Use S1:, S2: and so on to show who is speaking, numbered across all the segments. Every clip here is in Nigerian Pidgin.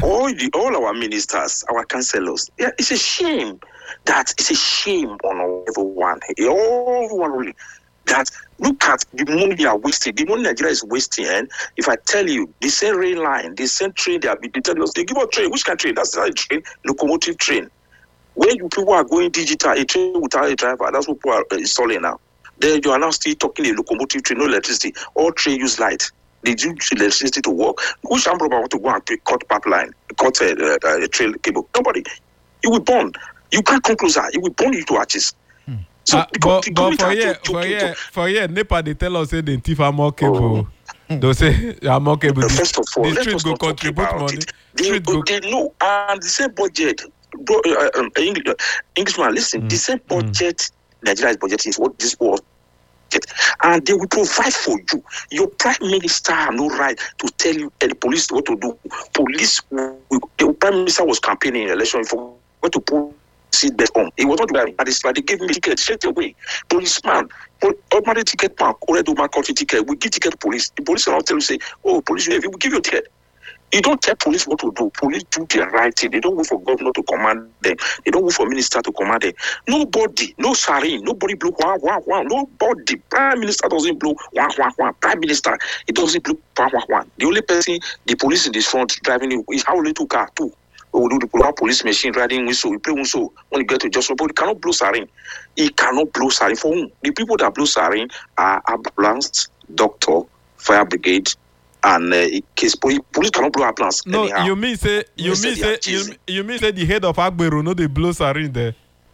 S1: all our ministers, our councillors. Yeah, it's a shame. It's a shame on everyone. Everyone really. That look at the money they are wasting. The money Nigeria is wasting. And if I tell you, the same rail line, the same train they tell us, they give us train. Which country? That's not a train, locomotive train. Where you people are going digital, a train without a driver, that's what people are installing now. Then you are now still talking a locomotive train, no electricity. All train use light. They use electricity to work. Which umbrella want to go and cut pipeline, cut a trail cable? Nobody. You will burn. You can't come closer. You will burn you to ashes. So,
S2: but for NEPA they tell us say they thief more cable. They say more cable.
S1: First of all,
S2: the street go contribute money.
S1: They know, and the same budget. Englishman, listen. The same budget Nigeria's budget is what this world get, and they will provide for you. Your prime minister have no right to tell you the police what to do. The prime minister was campaigning in election for what to put. Seat belt on. It was not right. They gave me ticket straight away. Policeman, ordinary ticket man, already man country ticket. We give ticket to police. The police will not tell you say, oh, police, we give you a ticket. You don't tell police what to do. Police do their right thing. They don't wait for governor to command them. They don't wait for minister to command them. Nobody, no siren, nobody blow one. Nobody. Prime minister doesn't blow one. Prime minister, it doesn't blow one. The only person, the police in this front driving is how little car too. We will do the police machine riding whistle. We play whistle when you get to Joshua, but he cannot blow siren. He cannot blow siren. For whom? The people that blow siren are ambulance, doctor, fire brigade, and case police cannot blow ambulance.
S2: No,
S1: anyhow.
S2: you mean say the head of Agbero no they blow siren there.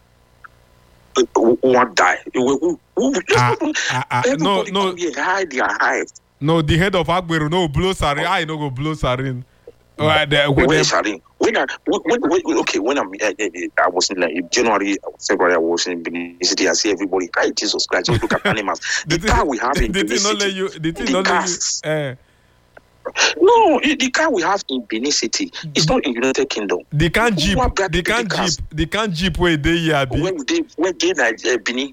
S1: One die. Everybody
S2: no.
S1: come here, hide their eyes.
S2: No, the head of Agbero no blow siren. I no go blow siren.
S1: When I was in January, February, I was in Benin City. I see everybody. Hi, Jesus Christ! Just look at animals. The car we have in Benin City. No, the car we have in Benin City is not in United Kingdom.
S2: The can jeep where they here be.
S1: Where they Benin,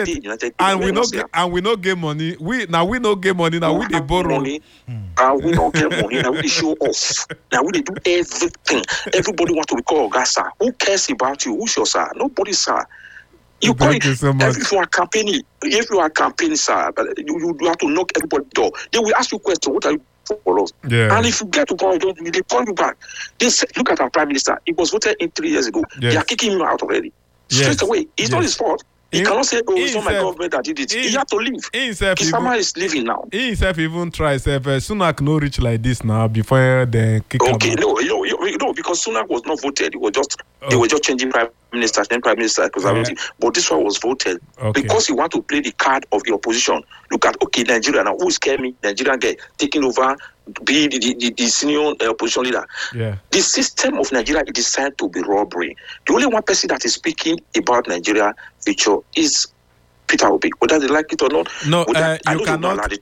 S2: and we no get money. We no get money. Now we they borrow.
S1: We don't get money. Now we show off. Now we do everything. Everybody want to be called Gasa. Who cares about you? Who's your sir? Nobody, sir. You
S2: Thank you so much.
S1: If you are campaigning, sir, you have to knock everybody's door. They will ask you questions. What are you for us?
S2: Yeah.
S1: And if you get to call, they call you back. They say, look at our prime minister. He was voted in 3 years ago.
S2: Yes.
S1: They are kicking him out already. Straight away. It's not his fault. He cannot say, oh, it's not my government that did it. He had to leave. Kisama is leaving now.
S2: He himself even tries. Sunak no reach like this now before they kick him out.
S1: No, because Sunak was not voted. They were just changing prime minister, then prime minister conservative. Yeah. But this one was voted because he want to play the card of the opposition. Look at Nigeria now. Who scared me? Nigerian guy taking over, be the senior opposition leader.
S2: Yeah.
S1: The system of Nigeria is designed to be robbery. The only one person that is speaking about Nigeria future is Peter Obi, whether they like it or not.
S2: No, you cannot.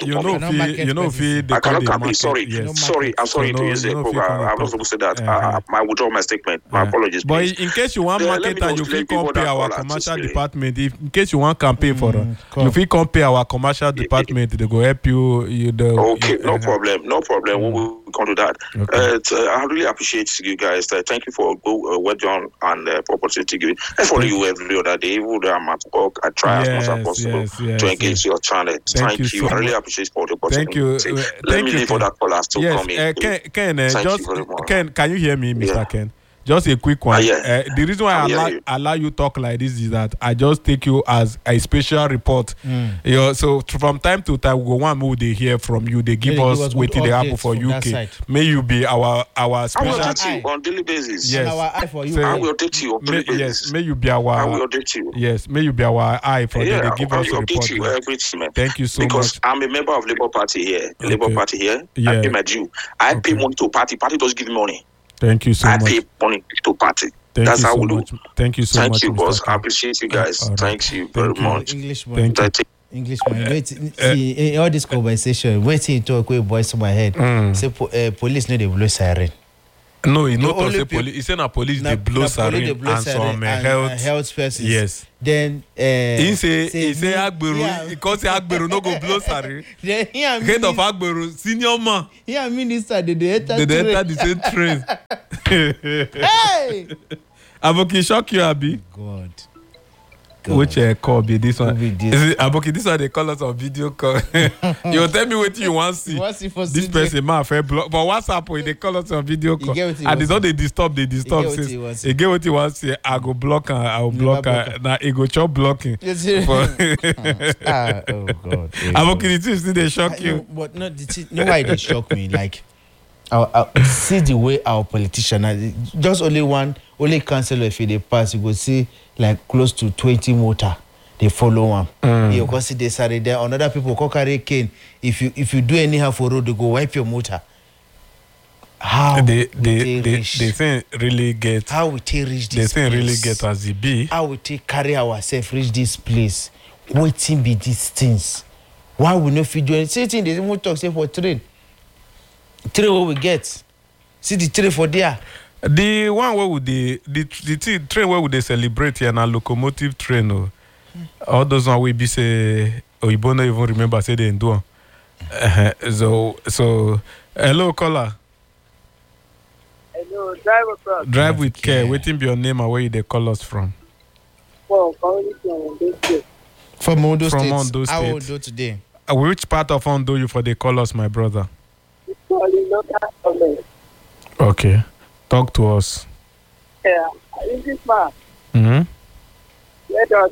S1: I cannot campaign. Sorry, I'm sorry to use it. I was supposed to say that. I withdraw my statement. My apologies.
S2: But in case you want market and you feel compare our commercial department, in case you want campaign for you feel compare our commercial department, they go help you.
S1: Okay, no problem. We will come to that. I really appreciate you guys. Thank you for well done and for opportunity given. I follow you every other day. Even though I'm at work, I try as much as possible to engage your channel. Thank you. I really appreciate for the opportunity.
S2: Thank you.
S1: Let me leave for that callers to come in.
S2: Can you hear me, Mr. Ken? Just a quick one. The reason why I allow you talk like this is that I just take you as a special report. So from time to time, we go one more they hear from you. They give us waiting the happen for UK. May you be our special.
S1: I will update you on daily basis.
S2: Yes.
S3: Our eye for you.
S1: So, I will update you on daily basis.
S2: Yes. May you be our.
S1: I will update you.
S2: Yes. May you be our eye for them. They give us a report.
S1: Update you everything.
S2: Thank you so much.
S1: Because I'm a member of Labour Party here. Labour Party here. I pay my due. I pay money to party. Party doesn't give me money.
S2: Thank you so much.
S1: I pay money to party.
S2: That's
S1: how
S2: we
S1: do.
S2: Thank you so much.
S1: Thank you, boss. I appreciate you guys. Thank you very much.
S3: Englishman. Wait, see, in all this conversation, waiting to a voice in my head. Say police know they blow siren.
S2: No, he not say police. He said na police they blow siren and some
S3: health persons.
S2: Yes.
S3: Then
S2: he say Agbero because Agbero no go blow siren. Head of Agbero, senior man.
S3: Yeah, minister they enter
S2: the same train.
S3: Hey!
S2: Aboki shock you, Abi.
S3: God.
S2: Which call be this one?
S3: This?
S2: Is it Aboki? This one they call us on video call. You tell me what you want to see. This person man fair block, but WhatsApp when they call us on video call. And it's not they disturb. They disturb. He get what he wants to say. I go block her. I will block her. Now he go chop blocking.
S3: Oh God.
S2: Aboki, the things they shock you.
S3: But no, know why they shock me? Like, I see the way our politician, just only councillor if they pass, you go see like close to 20 motor. They follow them. You go see they started there. Another people go carry cane. If you do anyhow for road, they go wipe your motor. How
S2: they think really get.
S3: How we take reach this?
S2: They think really get as it be.
S3: How we take carry ourselves reach this place? Waiting be these things. Why we no fit do anything? Same thing they even talk say for trade. Trade what we get. See the trade for there.
S2: The one where would the train where would they celebrate here na locomotive train or all those one we be say or you don't even remember say they do. So hello caller.
S4: Hello, driver cross.
S2: Drive with care. Waiting be your name and where you they call us from.
S4: Well, calling from Ondo State.
S3: From Ondo State.
S2: From Ondo State.
S3: How Ondo today?
S2: Which part of Ondo you for they call us, my brother?
S4: It's calling local government.
S2: Okay. Talk to us.
S4: Yeah, in this man. Let us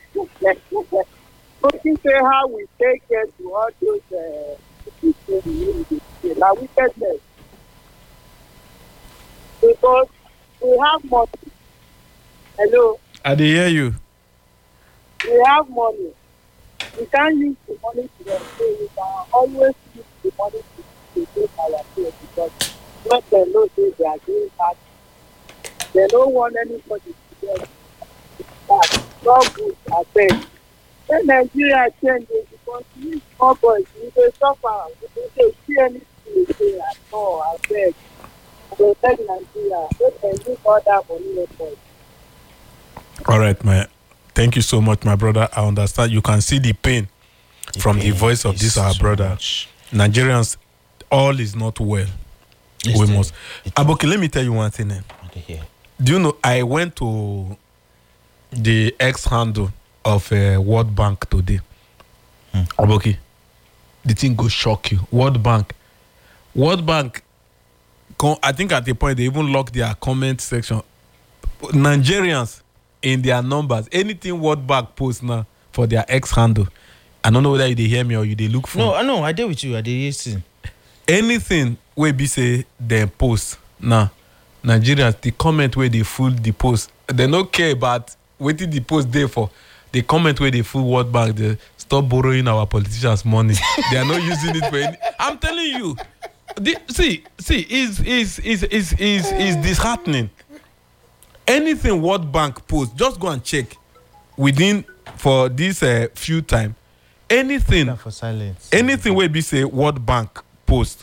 S4: looking say how we take care to all those now wickedness. Because we have money. Hello.
S2: I did hear you.
S4: We have money. We can't use the money to them. So we can always use the money to take our care because when they know they are doing that, they don't want anybody to get that. God good, I beg. When Nigeria changes, because these small boys, they suffer, they see anything they say at all, I beg. They beg Nigeria, they can use all that money.
S2: All right, man. Thank you so much, my brother. I understand. You can see the pain from the voice of this our brother. Much. Nigerians, all is not well. We must. Aboki, let me tell you one thing. Do you know, I went to the X handle of World Bank today. Aboki, the thing go shock you. World Bank, I think at the point they even locked their comment section. Nigerians in their numbers, anything World Bank post now for their X handle. I don't know whether you hear me or you look for.
S3: No, I know. I did with you. I did listen.
S2: Anything where be say they post now, Nigerians the comment where they full the post. They don't care about waiting the post there for. The comment where they full World Bank. They stop borrowing our politicians' money. They are not using it for any. I'm telling you. Is disheartening. Anything World Bank post, just go and check within for this few time. Anything
S3: for silence.
S2: Anything where be say World Bank post.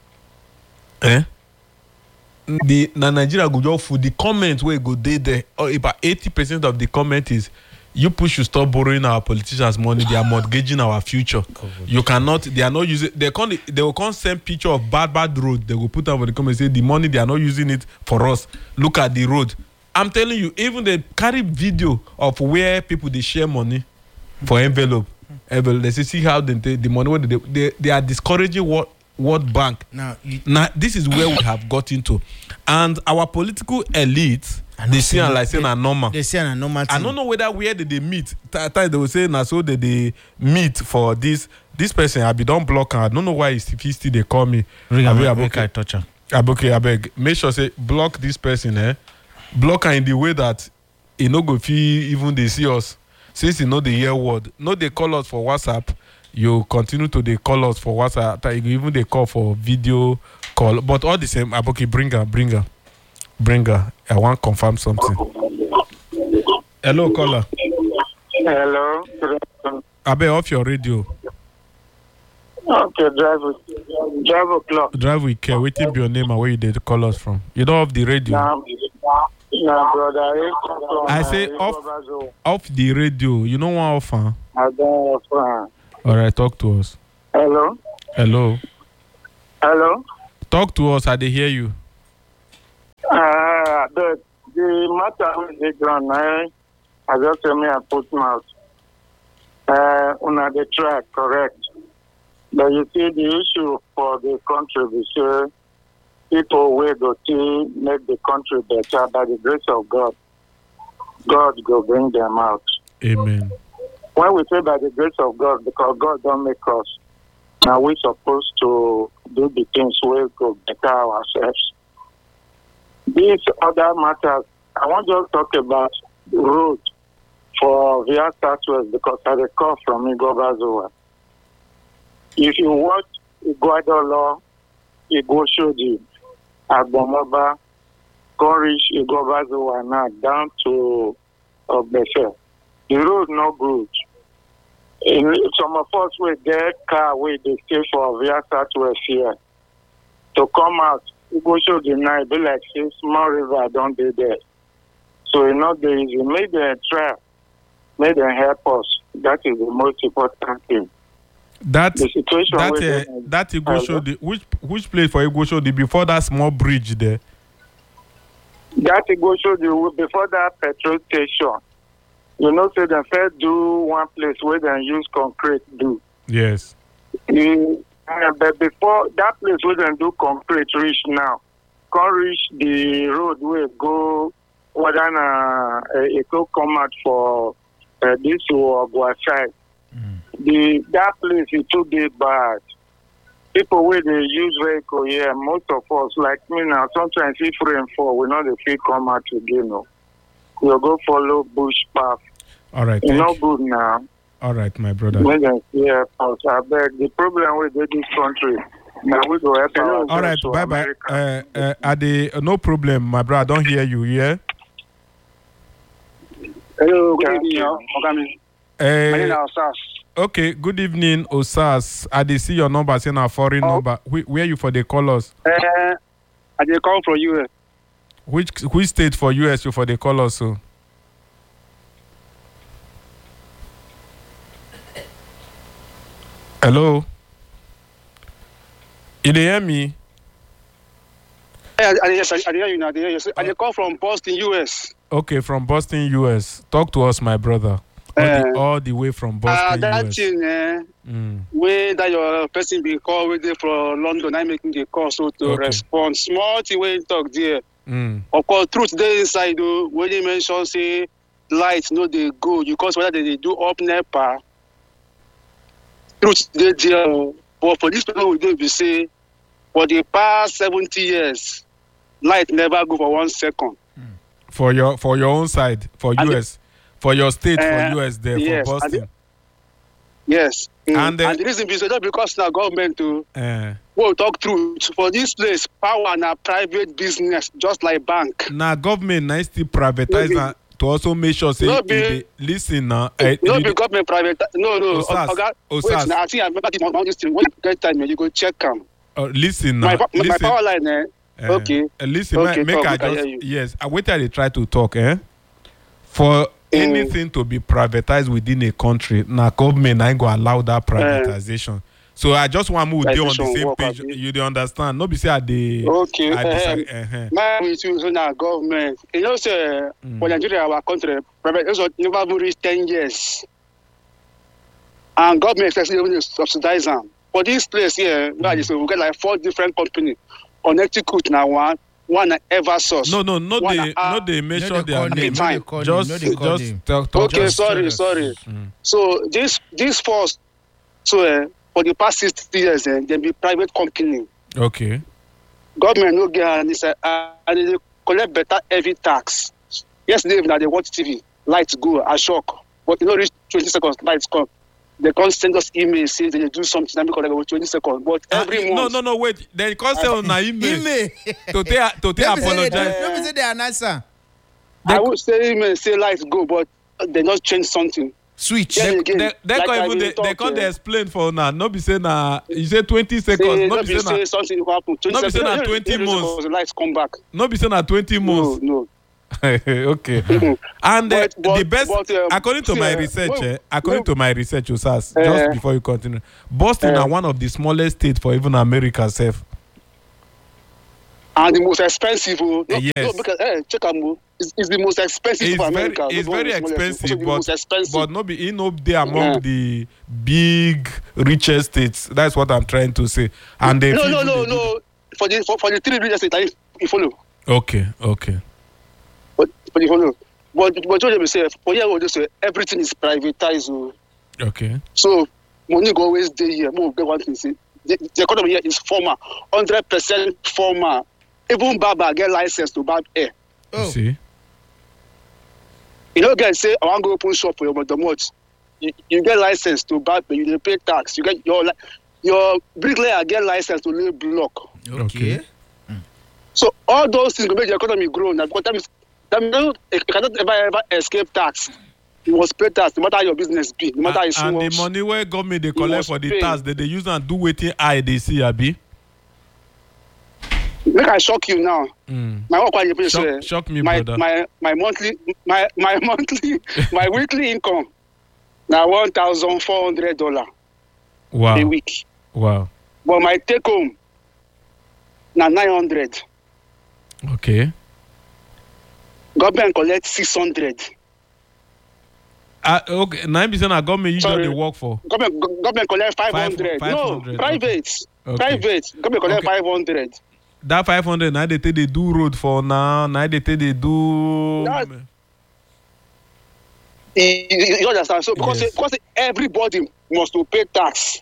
S2: The Nigeria go just for the comment where go there. Or about 80% of the comment is you push should stop borrowing our politicians' money. They are mortgaging our future. You cannot. They are not using. They will come send picture of bad road. They will put up on the comment say the money they are not using it for us. Look at the road. I'm telling you, even they carry video of where people they share money for envelope. They say see how they take the money. What they are discouraging World Bank. Now this is where we have got into, and our political elite. They see and like saying a normal.
S3: They see a normal.
S2: I don't know whether where did they meet. They will say na so they meet for this person. I be don't block her. I don't know why if he still they call me.
S3: I touch her.
S2: I beg. Make sure say block this person. Block her in the way that he no go feel even they see us. Since you know the hear word, no they call us for WhatsApp. You continue to they call us for WhatsApp. Even they call for video call. But all the same, Aboki, bring her. I want to confirm something. Hello, caller.
S4: Hello.
S2: Abe, off your radio.
S4: Okay,
S2: drive with care. Waiting be your name and where you did call us from. You don't have the radio.
S4: No, brother.
S2: I say off the radio. You don't want offer.
S4: I don't offer.
S2: All right, talk to us.
S4: Hello.
S2: Talk to us. I dey hear you.
S5: beg. The matter with the ground, I just tell me I put mouth. Una the track, correct. But you see, the issue for the country, we say people will go to make the country better by the grace of God. God will bring them out.
S2: Amen.
S5: When we say by the grace of God, because God don't make us, now we're supposed to do the things we go better ourselves. These other matters, I want to talk about road for Via Southwest because I recall from Igobazoa. If you watch Iguadolo, Igoshodi, Agbomoba, Korish, Igobazoa now down to Obefe, the road no good. Some of us will get car where they stay for Via Southwest here. To come out, Igoshodi now be like say small river don't be there. So it's not the easy. Make them try. Make them help us. That is the most important thing.
S2: That
S5: situation
S2: that Igoshodi, which place for Igoshodi before that small bridge there?
S5: That Igoshodi before that petrol station. You know, say they first do one place where they use concrete do.
S2: Yes.
S5: But before that place where they do concrete reach now, can't reach the road where go whether it will come out for this or go side. That place is too bad. People where they use vehicle here, most of us, like me now, sometimes if rain fall, we know the feel come out again. No. We'll go follow bush path.
S2: All right.
S5: It's not good now.
S2: All right, my brother.
S5: Yeah, I beg. The problem with this country, now we go help our.
S2: All right, bye bye. Ade, no problem, my brother. I don't hear you. Yeah.
S6: Hello, good evening. My name is Osas.
S2: Okay, good evening, Osas. I did see your number saying a foreign number. Where you for the callers?
S6: I did call from US.
S2: Which state for US you for the callers? So. Hello. You hear me?
S6: Yes, I hear you now. I did call from Boston, US.
S2: Okay, from Boston, US. Talk to us, my brother. All the way from Boston,
S6: that
S2: US.
S6: Thing, where that your person be called with from London, I'm making the call so to respond. Small thing when you talk there. Of course, truth there inside though. When you mention say lights, no they go because whether they do up NEPA. Truth they there, but for this people we do be say for the past 70 years, light never go for 1 second.
S2: For your own side, for US. For your state, for US there,
S6: yes,
S2: for Boston.
S6: Yes.
S2: And
S6: the reason is not because now government will talk truth. For this place, power and a private business, just like bank.
S2: Now government nice to privatize to also make sure say listen now.
S6: No be government private. No.
S2: Osas.
S6: Wait, now I think I remember this thing. When you get time, you go check them.
S2: Listen now.
S6: My power line. Okay.
S2: Listen,
S6: okay,
S2: make I just yes. I wait till they try to talk. For anything to be privatized within a country, now government ain't go allow that privatization. So I just want to move on the same page. You do understand? No be say they
S6: okay. My with now government. You know, say for Nigeria, our country, private never reach 10 years, and government especially subsidize them. For this place here, we get like 4 different companies. Connecticut now one Eversource.
S2: No, they measure their name. Just talk.
S6: Okay, sorry. So this force, so for the past 60 years, they be private company.
S2: Okay.
S6: Government no get and they collect better heavy tax. Yesterday, now they watch TV, lights go, a shock, but you know reach 20 seconds, lights come. They can't send us email saying they do something and because they go 20 seconds. But every month.
S2: No, wait. They can't send on email. to apologize.
S3: Let me say the answer.
S6: I would say email, say lights go, but they not change something.
S3: Switch.
S2: They can't explain for now. No be say na you say 20 seconds.
S6: No be say something will happen.
S2: No be say na 20 months.
S6: The lights come back.
S2: No be say na 20 months.
S6: No.
S2: Okay. And the best, according to my research, Osas, just before you continue, Boston are one of the smallest states for even America, safe.
S6: And the most expensive,
S2: yes.
S6: Because, check out, it's the most expensive for America.
S2: It's very expensive, but no be there among the big richest states. That's what I'm trying to say. And they
S6: no. For the three richest states, you follow.
S2: Okay.
S6: But you follow. But what you say, for here, we say everything is privatized.
S2: Okay.
S6: So money go always there here. More get one thing say. The economy here is formal, 100% formal. Even Baba get license to barb hair.
S2: You see?
S6: You know, guys say, I want to go open shop for your motomot. You get license to barb, but you pay tax. You get your bricklayer get license to lay block.
S2: Okay.
S6: So all those things will make the economy grow. Now, because you cannot ever escape tax. You must pay tax, no matter how your business be, no matter how it's
S2: and the money where government they collect for the tax, they use and do waiting eye they see, Abi.
S6: Make I shock you now. My work
S2: shock me, brother.
S6: My weekly income now $1,400 a week.
S2: Wow.
S6: But my take home now 900.
S2: Okay.
S6: Government collect 600.
S2: Okay, 9% of government usually work for.
S6: Government collect 500. No, private. Okay. Private. Government collect 500.
S2: That 500 now they take they do road for now. Now they take they do.
S6: You understand? So because everybody must to pay tax.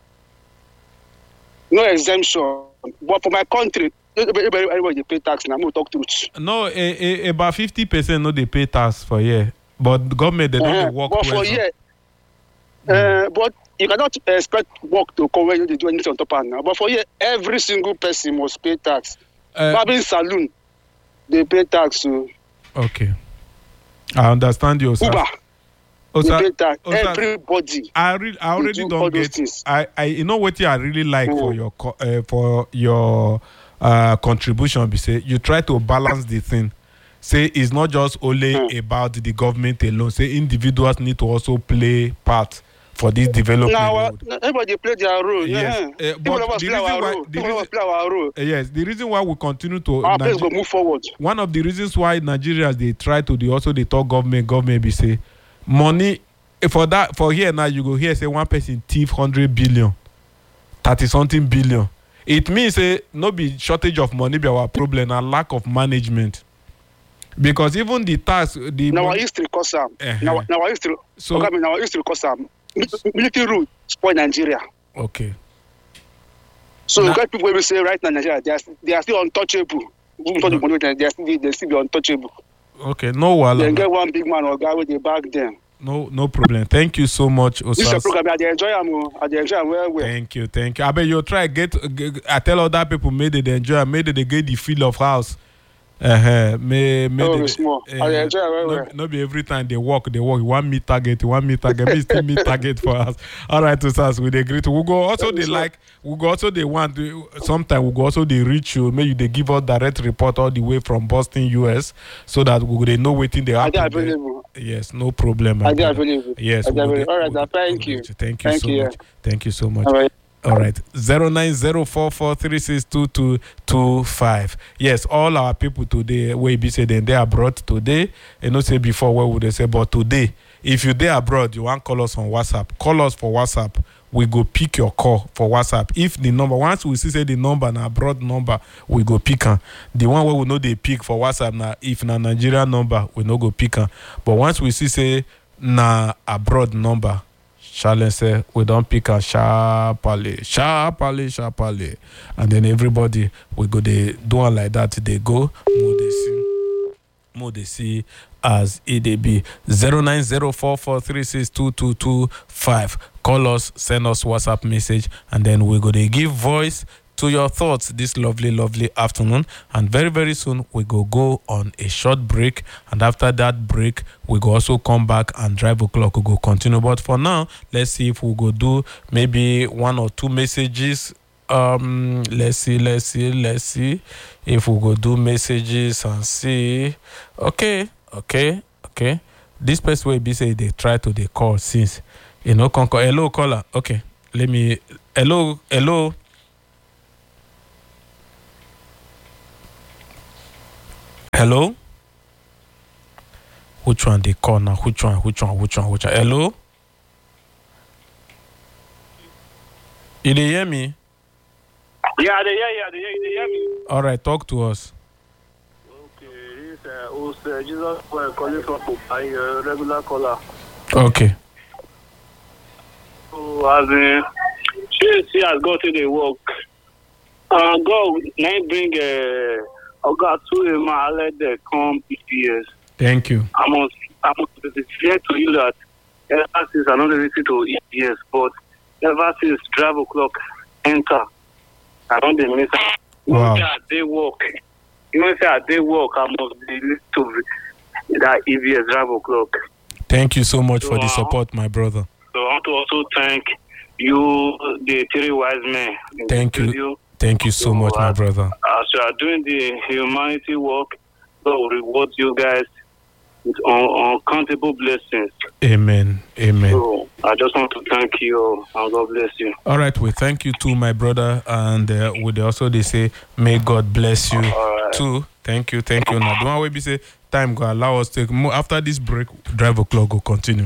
S6: No exemption. But for my country, everybody pay tax. Now we talk truth.
S2: No, about 50% no they pay tax for year. But the government they don't work.
S6: But for year, but you cannot expect work to come when they do anything on top of now. But for year, every single person must pay tax. Barbing saloon, they pay tax.
S2: Okay, I understand you, sir.
S6: Uber, they pay tax. Everybody.
S2: I already don't get. I you know what I really like for your contribution. Be say you try to balance the thing. Say it's not just only about the government alone. Say individuals need to also play part for this development.
S6: Now, everybody play their role.
S2: Yes. But the reason why we continue to
S6: our place go move forward.
S2: One of the reasons why Nigerians they try to they talk government be say money for here now you go here say one person thief 100 billion, 30-something billion. It means no be shortage of money be our problem and lack of management. Because even the tax,
S6: our history cause now our history. So our history cause military rule spoil Nigeria.
S2: Okay.
S6: So you got people will say right now Nigeria they are still untouchable. Even for the money they still be untouchable.
S2: Okay, no wala.
S6: Then get one big man or guy with the back them.
S2: No problem. Thank you so much, Osas.
S6: This is a program I enjoy them well.
S2: Thank you. I bet you try I tell other people maybe they enjoy, maybe they get the feel of house. No be every time they walk. One meet target. Me still meet target for us. All right, Osas, we agree to. We go also they want. Sometimes we go also they reach you. Maybe they give us direct report all the way from Boston, US, so that they know waiting they have. Yes, no problem. Yes,
S6: all right. Thank you.
S2: Thank you so much. Thank you so much. All right, 09044362225. Yes, all our people today, we be say they abroad today. And not say before where would they say, but today, if you there abroad, you want call us on WhatsApp. Call us for WhatsApp. We go pick your call for WhatsApp. If the number once we see say the number an abroad number, we go pick her. The one where we know they pick for WhatsApp now. If na Nigerian number, we no go pick her. But once we see say na abroad number. Charlene say we don't pick a sharply, and then everybody we go they do one like that. They go more they see as it be 09044362225. Call us, send us WhatsApp message, and then we go they give voice to your thoughts this lovely afternoon. And very, very soon we go on a short break, and after that break we go also come back and drive o'clock we go continue. But for now, let's see if we go do maybe one or two messages. Let's see if we go do messages and see. Okay. This person will be say they try to call since conquer. Hello caller. Okay, let me hello. Hello? Which one they call now? Which one? Hello? You dey hear me?
S7: Yeah, they hear me.
S2: All right, talk to us.
S7: Okay, this Jesus calling from Popeye, regular caller.
S2: Okay.
S7: So, as in, she has got to the work. God, now bring Oga to him, let them come EPS.
S2: Thank you.
S7: I must declare to you that ever since I don't listen to EPS, but ever since 12 o'clock enter, I don't miss it.
S2: Wow.
S7: Even if I day work, I must be listening to that EPS 12 o'clock.
S2: Thank you so much for the support, my brother.
S7: So I want to also thank you, the three wise men.
S2: Thank you. Thank you so much, my brother.
S7: As you are doing the humanity work, God will reward you guys with uncountable blessings.
S2: Amen.
S7: So I just want to thank you and God bless you.
S2: All right, we thank you too, my brother. And they say, may God bless you too. Thank you. Now, don't worry, say time go allow us to after this break, 12 o'clock go continue.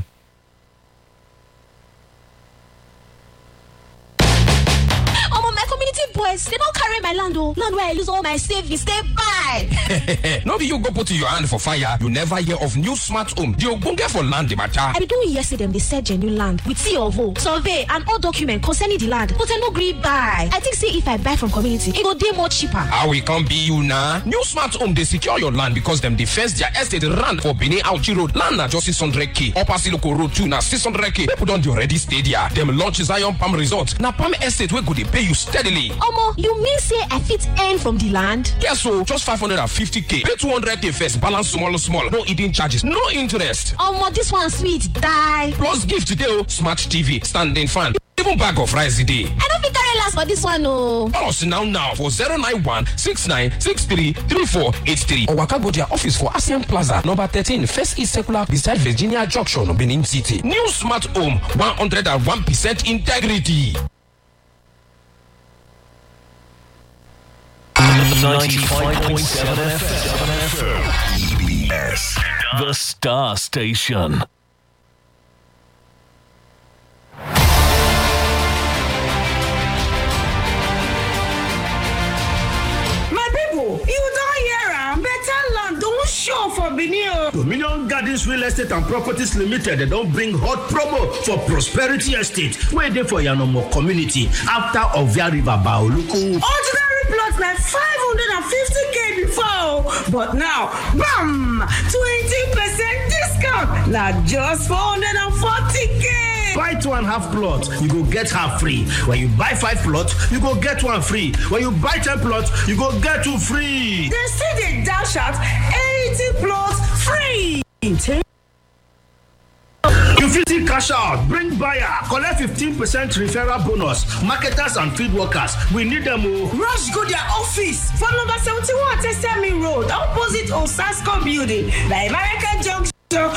S8: Boys, they don't carry my land where I use all my savings. They buy.
S9: No be you go put your hand for fire. You never hear of new smart home. The ogbonge for land the matter.
S8: I be doing yesterday. They said genuine land with COO, survey, and all documents concerning the land. But I no agree buy. I think if I buy from community, it go dey more cheaper.
S9: How we can be you now? New smart home they secure your land because them defense their estate run for Benin Auchi Road. Land na just 600k. Upper Siloko Road 2 na 600k. People don't already stay there. Them launch Zion Palm Resort. Na Palm Estate where go they pay you steadily.
S8: Omo, you mean say I fit earn from the land?
S9: Yes, so just 550k. Pay 200k first. Balance small. No hidden charges. No interest.
S8: Omo, this one sweet die.
S9: Plus gift today. Smart TV, standing fan, even bag of rice today.
S8: I don't think carry last for this one, no.
S9: Us now for 091-6963-3483 or waka go to their office for ASEAN Plaza, number 13, First East Circular, beside Virginia Junction, Benin City. New smart home, 101% integrity.
S10: 95.7 FM. EBS, the Star Station.
S11: For Benin. Dominion Gardens Real Estate and Properties Limited, they don't bring hot promo for Prosperity Estate, where they for Yanomo community after Ovia River Baoluku. Ordinary plots like 550k before, but now, bam, 20% discount, not just 440k. Buy 2.5 plots, you go get half free. When you buy 5 plots, you go get 1 free. When you buy 10 plots, you go get 2 free. They see the dash out 80 plots free. You fit cash out, bring buyer, collect 15% referral bonus. Marketers and field workers, we need them all. Rush go their office for number 71 Tesemi Road, opposite Osasco Building, by American Junction.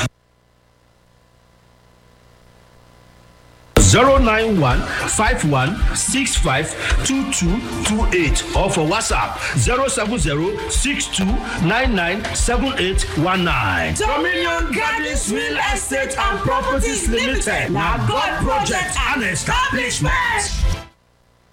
S11: 091-5165-2228 or for WhatsApp 070-6299-7819. Dominion Gardens Real Estate and Properties Limited. Now God Project and Establishment.